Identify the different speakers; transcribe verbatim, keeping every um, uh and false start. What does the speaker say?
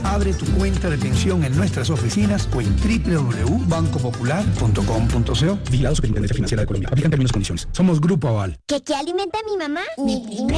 Speaker 1: Abre tu cuenta de pensión en nuestras oficinas o en doble u doble u doble u punto banco popular punto com punto co. Vigilado Superintendencia Financiera de Colombia. Aplican términos y condiciones. Somos Grupo Aval.
Speaker 2: ¿Qué, qué alimenta a mi mamá? Mi primer